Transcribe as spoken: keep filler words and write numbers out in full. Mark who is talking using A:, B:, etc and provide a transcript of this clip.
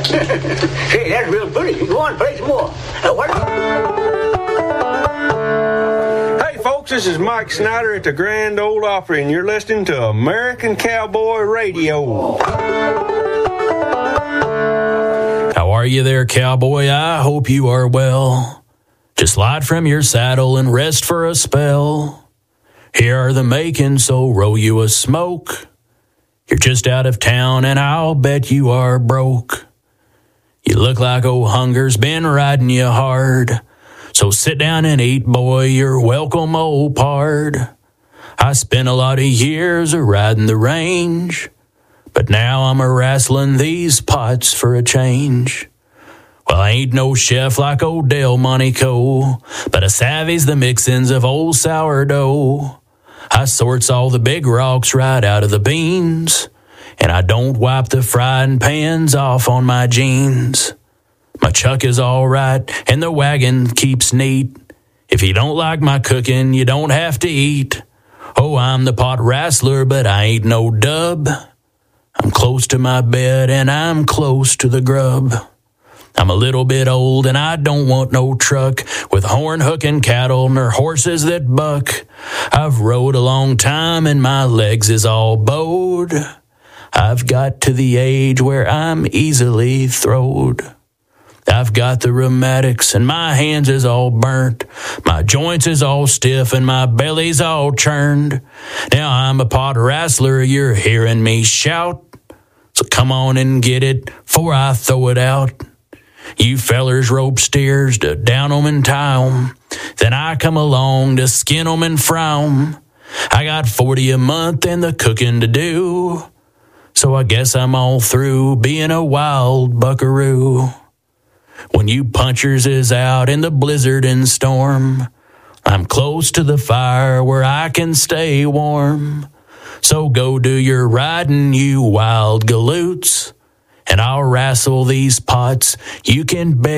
A: Hey, that's real pretty. Go on, play some more. Uh, what?
B: Hey, folks, this is Mike Snyder at the Grand Ole Opry, and you're listening to American Cowboy Radio.
C: How are you there, cowboy? I hope you are well. Just slide from your saddle and rest for a spell. Here are the makings, so roll you a smoke. You're just out of town, and I'll bet you are broke. You look like old hunger's been riding you hard. So sit down and eat, boy, you're welcome, old pard. I spent a lot of years a riding the range, but now I'm a wrestling these pots for a change. Well, I ain't no chef like old Delmonico, but I savvies the mixins of old sourdough. I sorts all the big rocks right out of the beans, and I don't wipe the frying pans off on my jeans. My chuck is all right, and the wagon keeps neat. If you don't like my cooking, you don't have to eat. Oh, I'm the pot wrestler, but I ain't no dub. I'm close to my bed, and I'm close to the grub. I'm a little bit old, and I don't want no truck with horn-hooking cattle nor horses that buck. I've rode a long time, and my legs is all bowed. I've got to the age where I'm easily throwed. I've got the rheumatics, and my hands is all burnt. My joints is all stiff, and my belly's all churned. Now I'm a pot wrestler, you're hearing me shout. So come on and get it, 'fore I throw it out. You fellers rope steers to down 'em and tie 'em. Then I come along to skin 'em and fry 'em. I got forty a month and the cooking to do, so I guess I'm all through being a wild buckaroo. When you punchers is out in the blizzard and storm, I'm close to the fire where I can stay warm. So go do your riding, you wild galoots, and I'll wrestle these pots, you can bet.